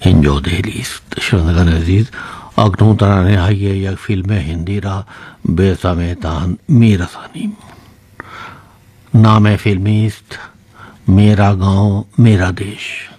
हिंजो दहलीज शनगन अजीज अकनू तराने हाइये यक फिल्म हिंदी रा बेसमेतान मीरसानी नाम फिल्मिस्त मेरा गांव मेरा देश।